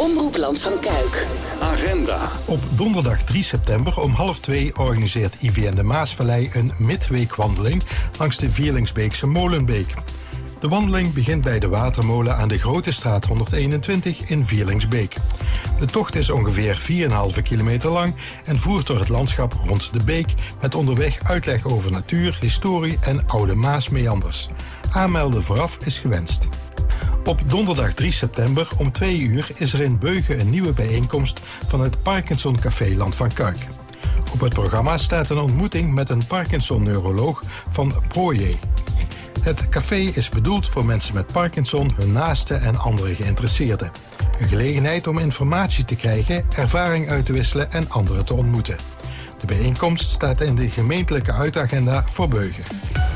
Omroepland van Kuik. Agenda. Op donderdag 3 september om 1:30 organiseert IVN de Maasvallei een midweekwandeling langs de Vierlingsbeekse Molenbeek. De wandeling begint bij de watermolen aan de Grote Straat 121 in Vierlingsbeek. De tocht is ongeveer 4,5 kilometer lang en voert door het landschap rond de beek met onderweg uitleg over natuur, historie en oude Maasmeanders. Aanmelden vooraf is gewenst. Op donderdag 3 september om 2 uur is er in Beuge een nieuwe bijeenkomst van het Parkinson Café Land van Kuik. Op het programma staat een ontmoeting met een Parkinson-neuroloog van Proje. Het café is bedoeld voor mensen met Parkinson, hun naasten en andere geïnteresseerden. Een gelegenheid om informatie te krijgen, ervaring uit te wisselen en anderen te ontmoeten. De bijeenkomst staat in de gemeentelijke uitagenda voor Beuge.